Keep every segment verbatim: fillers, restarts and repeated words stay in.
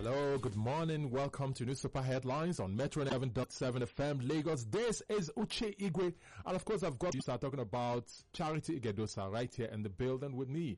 Hello, good morning. Welcome to Newspaper Headlines on Metro eleven point seven F M Lagos. This is Uche Igwe. And of course, I've got you start talking about Charity Igedosa right here in the building with me.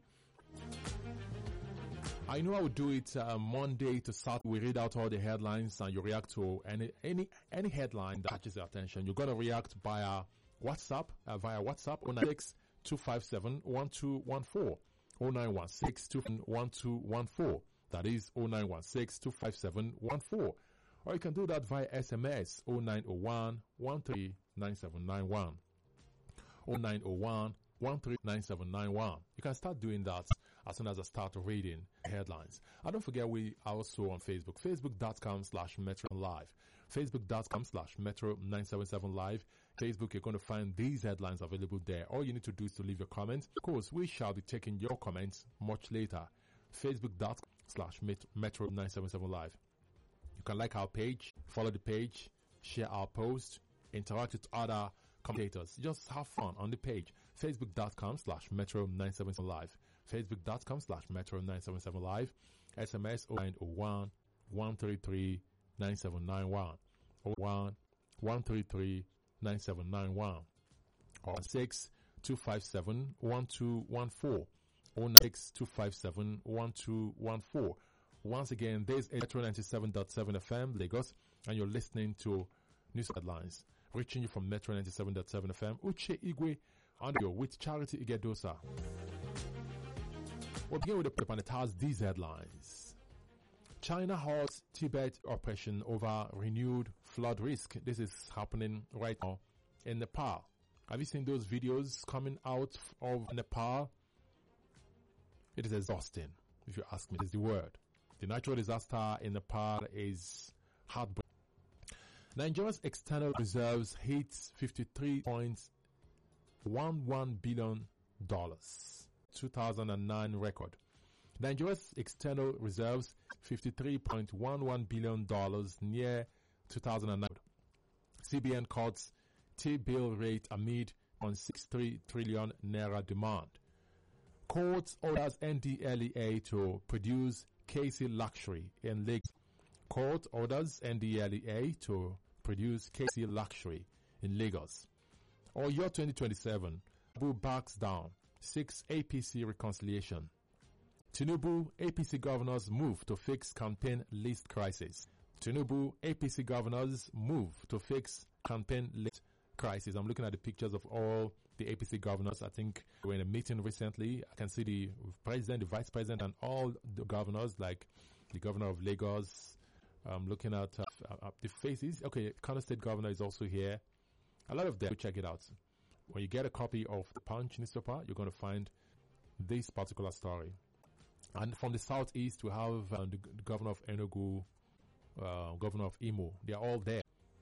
I know I would do it uh, Monday to start. We read out all the headlines and you react to any any any headline that catches your attention. You're going to react via WhatsApp, uh, via WhatsApp, zero nine six two five seven one two one four, zero nine one six two five seven one two one four. That is zero nine one six two five seven one four. Or you can do that via S M S zero nine zero one one three nine seven nine one. zero nine zero one one three nine seven nine one. You can start doing that as soon as I start reading headlines. And don't forget, we are also on Facebook. Facebook.com slash Metro Live. Facebook.com slash Metro nine seven seven Live. Facebook, you're going to find these headlines available there. All you need to do is to leave your comments. Of course, we shall be taking your comments much later. Facebook.com slash Metro nine seven seven Live. You can like our page, follow the page, share our post, interact with other commentators. Just have fun on the page. Facebook.com slash Metro nine seven seven Live. Facebook.com slash Metro nine seven seven Live. S M S zero nine zero one one three three nine seven nine one. zero one one three three nine seven nine one. Or six two five seven one two one four. zero nine six two five seven one two one four. Once again, this is Metro ninety-seven point seven F M Lagos, and you're listening to News Headlines. Reaching you from Metro ninety-seven point seven F M, Uche Igwe, on the with Charity Igedosa. We'll begin with the clip, and it has these headlines. China halts Tibet operation over renewed flood risk. This is happening right now in Nepal. Have you seen those videos coming out of Nepal? It is exhausting, if you ask me. It is the word. The natural disaster in Nepal is heartbreaking. Nigeria's external reserves hit fifty-three point one one billion dollars. two thousand nine record. Nigeria's external reserves fifty-three point one one billion dollars near two thousand nine. C B N cuts T-bill rate amid one point six three trillion naira demand. Court orders N D L E A to produce K C Luxury in Lagos. Court orders N D L E A to produce K C Luxury in Lagos. Oyo twenty twenty-seven, Tinubu backs down, seeks A P C reconciliation. Tinubu, A P C governors move to fix campaign list crisis. Tinubu, A P C governors move to fix campaign list crisis. I'm looking at the pictures of all the A P C governors. I think we were in a meeting recently. I can see the president, the vice president, and all the governors, like the governor of Lagos. I'm looking at uh, uh, the faces. Okay, Kano State governor is also here. A lot of them. Check it out. When you get a copy of the Punch newspaper, you're going to find this particular story. And from the southeast, we have uh, the, the governor of Enugu, uh, governor of Imo. They are all there.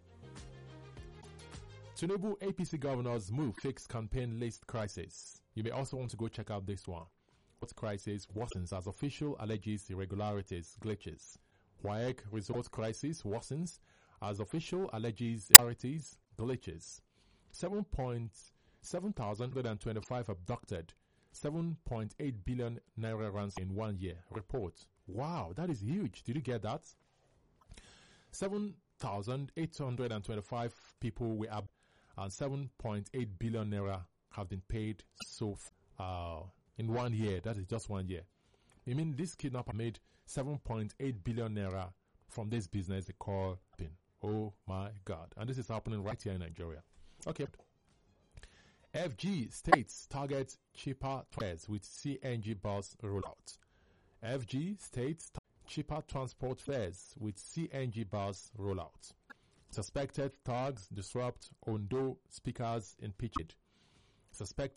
Tinubu A P C governors move fix campaign list crisis. You may also want to go check out this one. What crisis worsens as official alleges irregularities, glitches. W A E C result crisis worsens as official alleges irregularities, glitches. seven thousand seven hundred twenty-five abducted. seven point eight billion naira ransom in one year. Report. Wow, that is huge. Did you get that? seven thousand eight hundred twenty-five people were abducted. And seven point eight billion naira have been paid so uh, in one year. That is just one year. I mean, this kidnapper made seven point eight billion naira from this business they call PIN. Oh my God. And this is happening right here in Nigeria. Okay. F G states target cheaper fares with C N G bus rollout. F G states cheaper transport fares with C N G bus rollout. Suspected thugs disrupt Ondo speakers impeached. Suspected